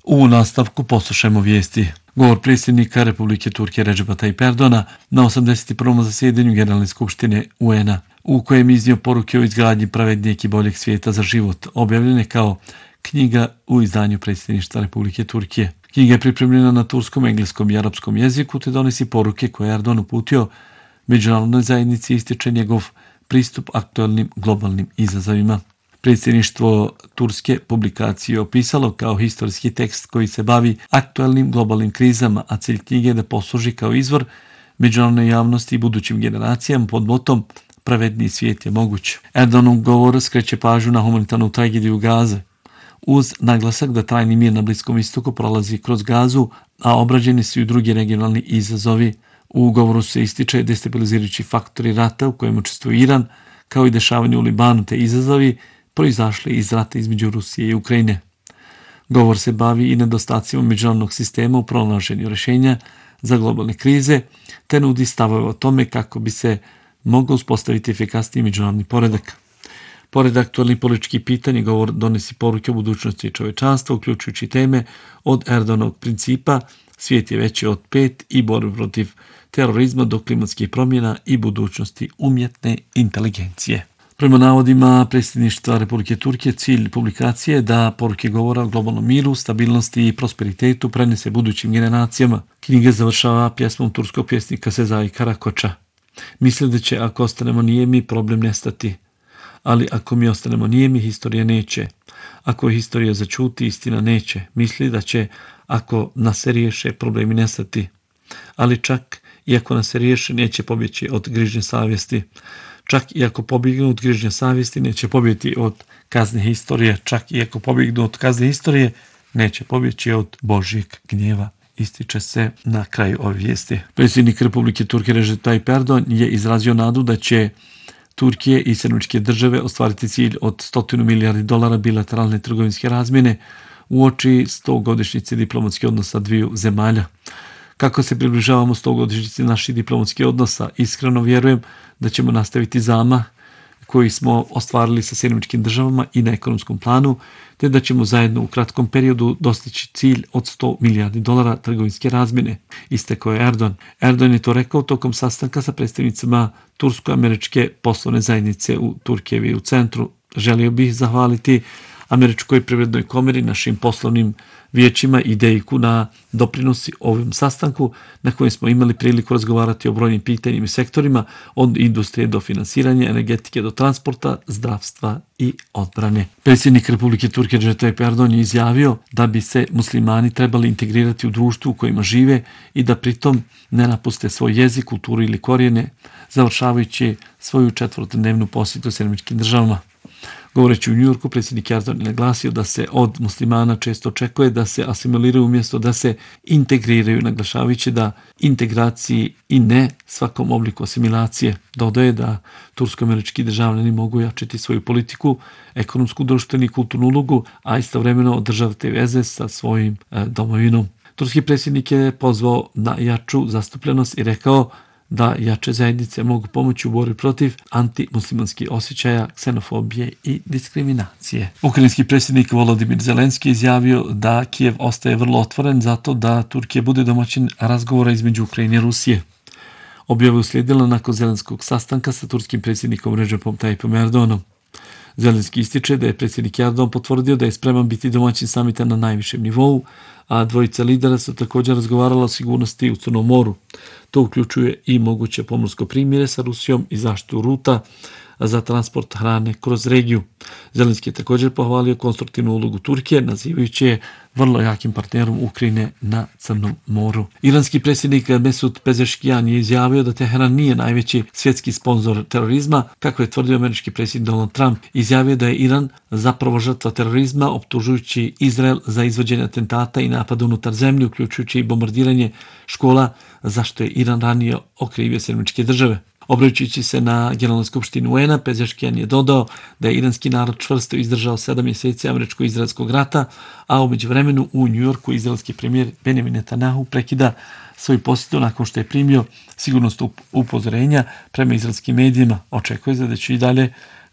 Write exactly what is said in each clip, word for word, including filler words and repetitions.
U nastavku poslušajmo vijesti. Govor predsjednika Republike Turske Redžepa Tayyip Erdogana na osamdeset prvom zasjedanju Generalne skupštine U N-a, u kojem iznio poruke o izgradnji pravednijeg i boljeg svijeta za život, objavljene kao knjiga u izdanju predsjedništva Republike Turske. Knjiga je pripremljena na turskom, engleskom i arapskom jeziku te donosi poruke koje je Erdogan uputio međunarodnoj zajednici i ističe njegov pristup aktualnim globalnim izazovima. Predsjedništvo Turske publikaciju je opisalo kao historijski tekst koji se bavi aktualnim globalnim krizama, a cilj knjige je da posluži kao izvor međunarodnoj javnosti i budućim generacijama pod motom pravedniji svijet je moguć. Erdoganov govor skreće pažnju na humanitarnu tragediju Gaze, uz naglasak da trajni mir na Bliskom istoku prolazi kroz Gazu, a obrađeni su i drugi regionalni izazovi. U govoru se ističe destabilizirajući faktori rata u kojem učestvuje Iran, kao i dešavanje u Libanu te izazovi proizašli iz rata između Rusije i Ukrajine. Govor se bavi i nedostacima međunarodnog sistema u pronalaženju rješenja za globalne krize, te nudi stavove o tome kako bi se mogao uspostaviti efikasniji međunarodni poredak. Pored aktualnih političkih pitanja, govor donosi poruke o budućnosti čovečanstva, uključujući teme od Erdoganovog principa svijet je veći od pet i borbe protiv terorizma do klimatskih promjena i budućnosti umjetne inteligencije. Prema navodima predsjedništva Republike Turske, cilj publikacije je da poruke govora o globalnom miru, stabilnosti i prosperitetu prenese budućim generacijama. Knjiga završava pjesmom turskog pjesnika Sezai Karakoča. Misle da će ako ostanemo nijemi, problem nestati. Ali ako mi ostanemo nijemi, historija neće. Ako historija začuti, istina neće. Misli da će, ako nas se riješe, problemi nestati. Ali čak i ako nas se riješe, neće pobjeći od grižnje savjesti. Čak i ako pobjegnu od grižnje savjesti, neće pobjeti od kazne historije. Čak i ako pobjegnu od kazne historije, neće pobjeći od Božjeg gnjeva. Ističe se na kraju ove vijesti. Predsjednik Republike Turske Recep Tayyip Erdogan je izrazio nadu da će Turske i Sjedinjene države ostvariti cilj od stotinu milijardi dolara bilateralne trgovinske razmjene uoči stogodišnjice diplomatskih odnosa dviju zemalja. Kako se približavamo stogodišnjici naših diplomatskih odnosa, iskreno vjerujem da ćemo nastaviti zamah koji smo ostvarili sa Sjedinjenim državama i na ekonomskom planu, te da ćemo zajedno u kratkom periodu dostići cilj od sto milijardi dolara trgovinske razmjene, istekao je Erdogan. Erdogan je to rekao tokom sastanka sa predstavnicima tursko-američke poslovne zajednice u Turkevi u centru. Želio bih zahvaliti Američkoj privrednoj komori, našim poslovnim vijećima i Dejku na doprinosi ovom sastanku na kojem smo imali priliku razgovarati o brojnim pitanjima i sektorima od industrije do finansiranja, energetike do transporta, zdravstva i odbrane. Predsjednik Republike Turske Recep Tayyip Erdogan je izjavio da bi se muslimani trebali integrirati u društvu u kojima žive i da pritom ne napuste svoj jezik, kulturu ili korijene, završavajući svoju četvrtodnevnu posjetu Sjedinjenim državama. Govoreći u Njujorku, predsjednik Erdogan je naglasio da se od muslimana često očekuje da se asimiliraju umjesto da se integriraju, naglašavajući da integraciji i ne svakom obliku asimilacije. Dodaje da tursko-američki državljani mogu jačati svoju politiku, ekonomsku, društvenu i kulturnu ulogu, a istovremeno održavati veze sa svojim e, domovinom. Turski predsjednik je pozvao na jaču zastupljenost i rekao da jače zajednice mogu pomoći u borbi protiv antimuslimanskih osjećaja, ksenofobije i diskriminacije. Ukrajinski predsjednik Volodimir Zelenski izjavio da Kijev ostaje vrlo otvoren zato da Turkija bude domaćin razgovora između Ukrajine i Rusije. Objava je uslijedila nakon Zelenskog sastanka sa turskim predsjednikom Recepom Tayyipom Erdoganom. Zelenski ističe da je predsjednik Erdogan potvrdio da je spreman biti domaćin samita na najvišem nivou, a dvojica lidera su također razgovarala o sigurnosti u Crnom moru. To uključuje i moguće pomorsko primjere sa Rusijom i zaštitu ruta za transport hrane kroz regiju. Zelenski je također pohvalio konstruktivnu ulogu Turske, nazivajući je vrlo jakim partnerom Ukrajine na Crnom moru. Iranski predsjednik Mesud Pezeshkian je izjavio da Teheran nije najveći svjetski sponzor terorizma, kako je tvrdio američki predsjednik Donald Trump. Izjavio da je Iran zapravo žrtva terorizma, optužujući Izrael za izvođenje atentata i napada unutar zemlje, uključujući i bombardiranje škola, zašto je Iran ranije okrivio Sjedinjene države. Obraćajući se na Generalnoj skupštini U N-a, Pezeshkian je dodao da je iranski narod čvrsto izdržao sedam mjeseci američko-izraelskog rata, a u međuvremenu u Njujorku izraelski premijer Benjamin Netanyahu prekida svoju posjetu nakon što je primio sigurnosno upozorenja prema izraelskim medijima. Očekuje se da će i dalje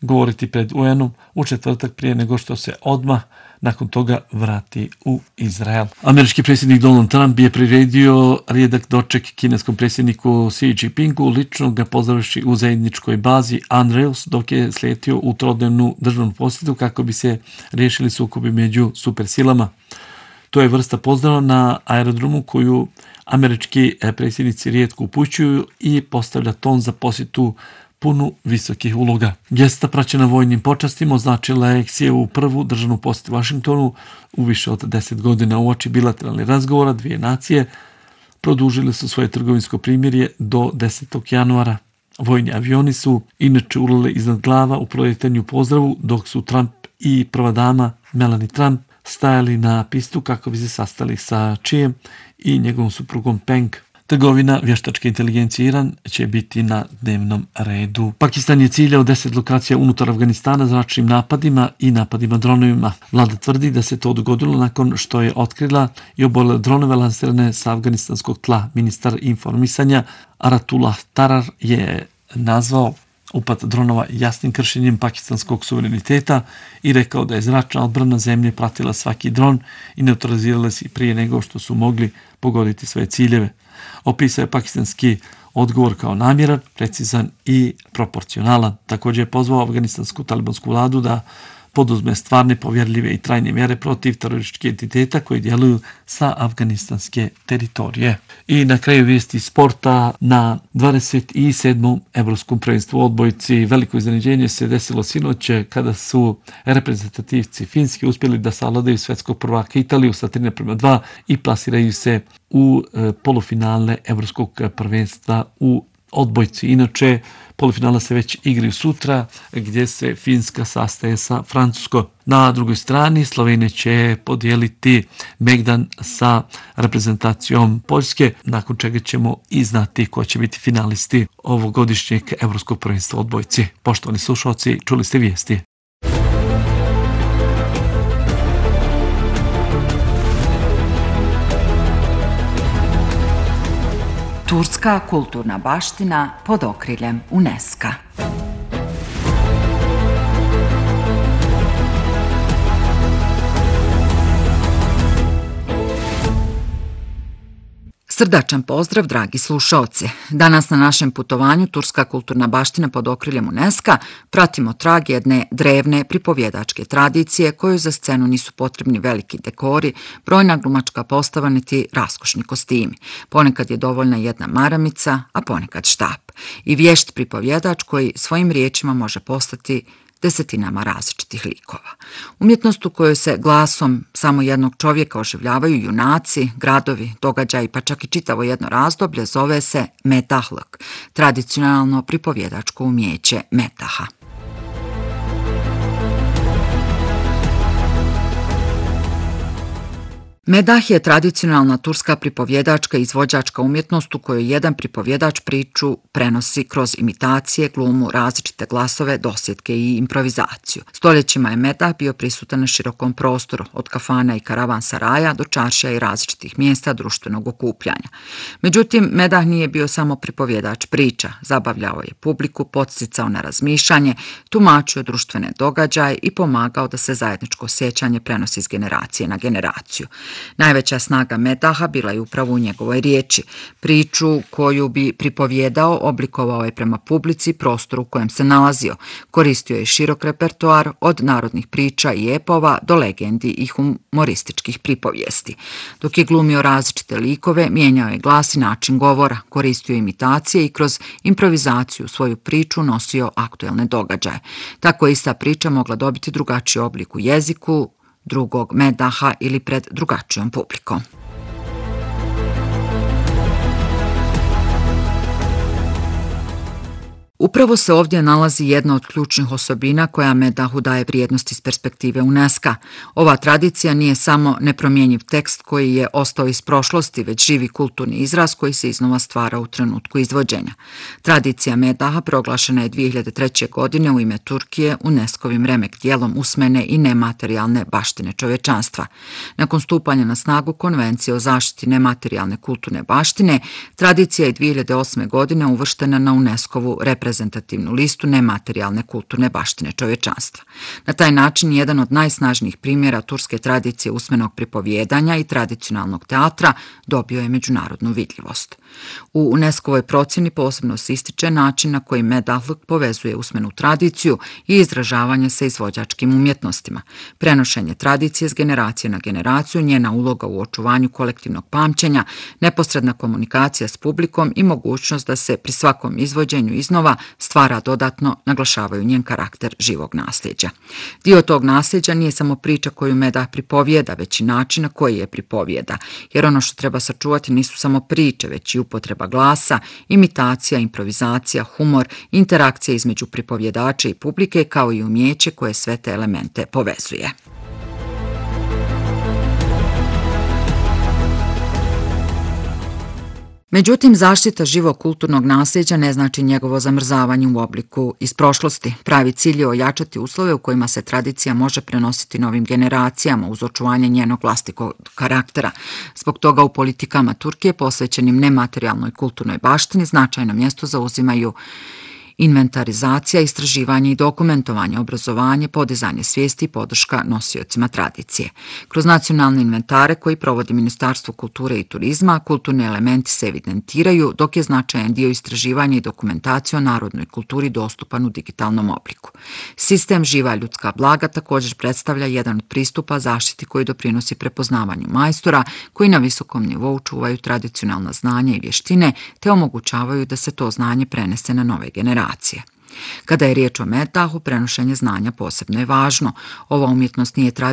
govoriti pred U N-om u četvrtak prije nego što se odmah nakon toga vrati u Izrael. Američki predsjednik Donald Trump je priredio rijedak doček kineskom predsjedniku Xi Jinpingu, lično ga pozdravivši u zajedničkoj bazi Unrails dok je sletio u trodnevnu državnu posjetu kako bi se riješili sukobi među supersilama. To je vrsta pozdrava na aerodromu koju američki predsjednici rijetko upućuju i postavlja ton za posjetu punu visokih uloga. Gesta praćena vojnim počastima označila je Xijevu prvu državnu posjetu Vašingtonu u više od deset godina. Uoči bilateralnih razgovora dvije nacije produžile su svoje trgovinsko primirje do desetog januara. Vojni avioni su inače ulele iznad glava u proletanju pozdravu dok su Trump i prva dama Melania Trump stajali na pistu kako bi se sastali sa Xijem i njegovom suprugom Peng. Trgovina vještačke inteligencije Iran će biti na dnevnom redu. Pakistan je ciljao deset lokacija unutar Afganistana zračnim napadima i napadima dronovima. Vlada tvrdi da se to dogodilo nakon što je otkrila i oborila dronove lansirane sa afganistanskog tla. Ministar informisanja Aratullah Tarar je nazvao upad dronova jasnim kršenjem pakistanskog suvereniteta i rekao da je zračna odbrana zemlje pratila svaki dron i neutralizirala se prije nego što su mogli pogoditi svoje ciljeve. Opisao je pakistanski odgovor kao namjeran, precizan i proporcionalan. Također je pozvao afganistansku talibansku vladu da poduzme stvarne, povjerljive i trajne mjere protiv terorističkih entiteta koji djeluju sa afganistanske teritorije. I na kraju vijesti sporta, na dvadeset sedmom Evropskom prvenstvu u odbojci veliko iznenađenje se desilo sinoć kada su reprezentativci Finske uspjeli da savladaju svetskog prvaka Italiju sa tri naprema dva i plasiraju se u polufinale Evropskog prvenstva u odbojci. Inače, polufinala se već igraju sutra gdje se Finska sastaje sa Francuskom. Na drugoj strani Slovenija će podijeliti megdan sa reprezentacijom Poljske, nakon čega ćemo i znati ko će biti finalisti ovogodišnjeg Evropskog prvenstva u odbojci. Poštovani slušalci, čuli ste vijesti. Turska kulturna baština pod okriljem UNESCO. Srdačan pozdrav, dragi slušaoci. Danas na našem putovanju Turska kulturna baština pod okriljem UNESCO pratimo trag jedne drevne pripovjedačke tradicije kojoj za scenu nisu potrebni veliki dekori, brojna glumačka postava niti raskošni kostimi. Ponekad je dovoljna jedna maramica, a ponekad štap. I vješt pripovjedač koji svojim riječima može postati desetinama različitih likova. Umjetnost u kojoj se glasom samo jednog čovjeka oživljavaju junaci, gradovi, događaji, pa čak i čitavo jedno razdoblje zove se metahlk, tradicionalno pripovjedačko umjeće metaha. Medah je tradicionalna turska pripovjedačka i izvođačka umjetnost u kojoj jedan pripovjedač priču prenosi kroz imitacije, glumu, različite glasove, dosjetke i improvizaciju. Stoljećima je medah bio prisutan na širokom prostoru, od kafana i karavansaraja do čaršija i različitih mjesta društvenog okupljanja. Međutim, medah nije bio samo pripovjedač priča, zabavljao je publiku, podsticao na razmišljanje, tumačio društvene događaje i pomagao da se zajedničko sjećanje prenosi iz generacije na generaciju. Najveća snaga medaha bila je upravo u njegovoj riječi. Priču koju bi pripovjedao oblikovao je prema publici, prostoru u kojem se nalazio. Koristio je širok repertoar od narodnih priča i epova do legendi i humorističkih pripovijesti. Dok je glumio različite likove, mijenjao je glas i način govora, koristio imitacije i kroz improvizaciju svoju priču nosio aktuelne događaje. Tako je ista priča mogla dobiti drugačiji oblik u jeziku drugog medaha ili pred drugačijom publikom. Upravo se ovdje nalazi jedna od ključnih osobina koja medahu daje vrijednost iz perspektive UNESCO. Ova tradicija nije samo nepromjenjiv tekst koji je ostao iz prošlosti, već živi kulturni izraz koji se iznova stvara u trenutku izvođenja. Tradicija medaha proglašena je dvije hiljade treće. godine u ime Turkije UNESCO-vim remek dijelom usmene i nematerijalne baštine čovječanstva. Nakon stupanja na snagu Konvencije o zaštiti nematerijalne kulturne baštine, tradicija je dvije hiljade osme. godine uvrštena na UNESCO-vu reprezentaciju reprezentativnu listu nematerijalne kulturne baštine čovječanstva. Na taj način jedan od najsnažnijih primjera turske tradicije usmenog pripovjedanja i tradicionalnog teatra dobio je međunarodnu vidljivost. U UNESCO-voj procjeni posebno se ističe način na koji medahluk povezuje usmenu tradiciju i izražavanje sa izvođačkim umjetnostima, prenošenje tradicije s generacije na generaciju, njena uloga u očuvanju kolektivnog pamćenja, neposredna komunikacija s publikom i mogućnost da se pri svakom izvođenju iznova stvara dodatno naglašavaju njen karakter živog nasljeđa. Dio tog nasljeđa nije samo priča koju Medah pripovijeda, već i način na koji je pripovijeda, jer ono što treba sačuvati nisu samo priče, već i upotreba glasa, imitacija, improvizacija, humor, interakcija između pripovjedača i publike, kao i umijeće koje sve te elemente povezuje. Međutim, zaštita živog kulturnog nasljeđa ne znači njegovo zamrzavanje u obliku iz prošlosti. Pravi cilj je ojačati uslove u kojima se tradicija može prenositi novim generacijama uz očuvanje njenog vlastitog karaktera. Zbog toga u politikama Turske posvećenim nematerijalnoj kulturnoj baštini značajno mjesto zauzimaju inventarizacija, istraživanje i dokumentovanje, obrazovanje, podizanje svijesti i podrška nosiocima tradicije. Kroz nacionalne inventare koji provodi Ministarstvo kulture i turizma, kulturni elementi se evidentiraju, dok je značajan dio istraživanja i dokumentacije o narodnoj kulturi dostupan u digitalnom obliku. Sistem Živa ljudska blaga također predstavlja jedan od pristupa zaštiti koji doprinosi prepoznavanju majstora koji na visokom nivou čuvaju tradicionalna znanja i vještine te omogućavaju da se to znanje prenese na nove generacije. Kada je riječ o Medahlu, prenošenje znanja posebno je važno. Ova umjetnost nije tradicionalna